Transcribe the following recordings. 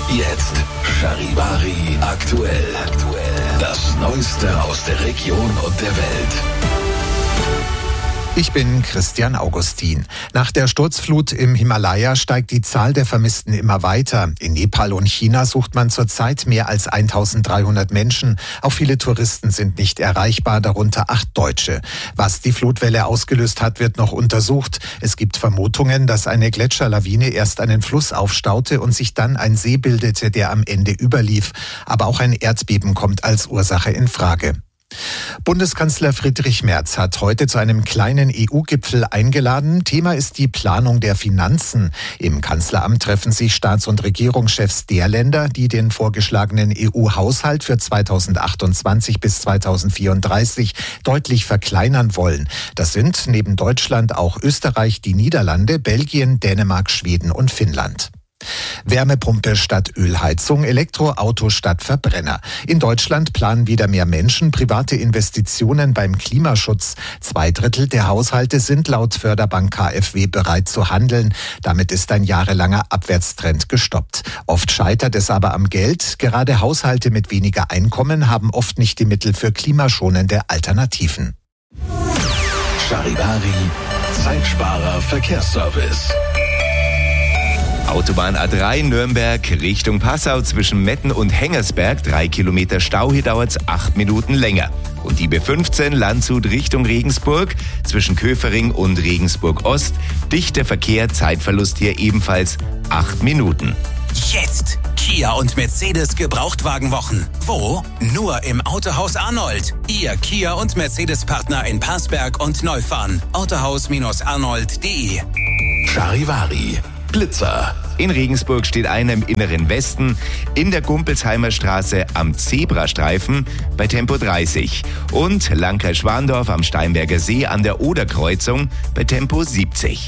Jetzt Charivari aktuell. Das Neueste aus der Region und der Welt. Ich bin Christian Augustin. Nach der Sturzflut im Himalaya steigt die Zahl der Vermissten immer weiter. In Nepal und China sucht man zurzeit mehr als 1300 Menschen. Auch viele Touristen sind nicht erreichbar, darunter 8 Deutsche. Was die Flutwelle ausgelöst hat, wird noch untersucht. Es gibt Vermutungen, dass eine Gletscherlawine erst einen Fluss aufstaute und sich dann ein See bildete, der am Ende überlief. Aber auch ein Erdbeben kommt als Ursache in Frage. Bundeskanzler Friedrich Merz hat heute zu einem kleinen EU-Gipfel eingeladen. Thema ist die Planung der Finanzen. Im Kanzleramt treffen sich Staats- und Regierungschefs der Länder, die den vorgeschlagenen EU-Haushalt für 2028 bis 2034 deutlich verkleinern wollen. Das sind neben Deutschland auch Österreich, die Niederlande, Belgien, Dänemark, Schweden und Finnland. Wärmepumpe statt Ölheizung, Elektroauto statt Verbrenner. In Deutschland planen wieder mehr Menschen private Investitionen beim Klimaschutz. 2/3 der Haushalte sind laut Förderbank KfW bereit zu handeln. Damit ist ein jahrelanger Abwärtstrend gestoppt. Oft scheitert es aber am Geld. Gerade Haushalte mit weniger Einkommen haben oft nicht die Mittel für klimaschonende Alternativen. Charivari, Zeitsparer Verkehrsservice. Autobahn A3 Nürnberg Richtung Passau zwischen Metten und Hengersberg, 3 Kilometer Stau, hier dauert es 8 Minuten länger. Und die B15 Landshut Richtung Regensburg zwischen Köfering und Regensburg Ost, dichter Verkehr, Zeitverlust hier ebenfalls 8 Minuten. Jetzt Kia und Mercedes Gebrauchtwagenwochen. Wo? Nur im Autohaus Arnold. Ihr Kia und Mercedes Partner in Parsberg und Neufahren. Autohaus-arnold.de. Charivari, Blitzer. In Regensburg steht einer im inneren Westen, in der Gumpelsheimer Straße am Zebrastreifen bei Tempo 30 und Landkreis Schwandorf am Steinberger See an der Oderkreuzung bei Tempo 70.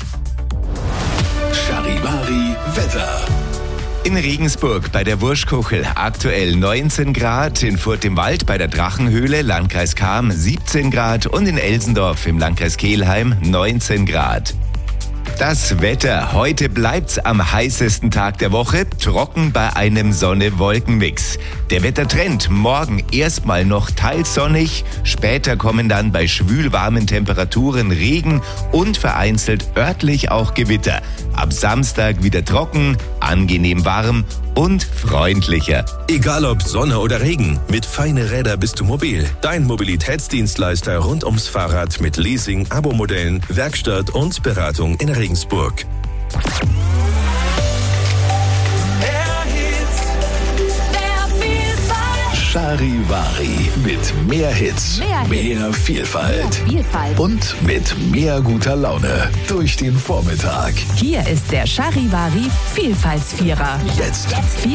Charivari Wetter. In Regensburg bei der Wurschkuchel aktuell 19 Grad, in Furt im Wald bei der Drachenhöhle, Landkreis Cham 17 Grad und in Elsendorf im Landkreis Kelheim 19 Grad. Das Wetter. Heute bleibt's am heißesten Tag der Woche, trocken bei einem Sonne-Wolken-Mix. Der Wettertrend morgen erstmal noch teils sonnig, später kommen dann bei schwülwarmen Temperaturen Regen und vereinzelt örtlich auch Gewitter. Ab Samstag wieder trocken, angenehm warm und freundlicher. Egal ob Sonne oder Regen, mit Feine Räder bist du mobil. Dein Mobilitätsdienstleister rund ums Fahrrad mit Leasing, Abo-Modellen, Werkstatt und Beratung in Regensburg. Charivari mit mehr Hits, mehr Vielfalt und mit mehr guter Laune durch den Vormittag. Hier ist der Charivari Vielfaltsvierer. Jetzt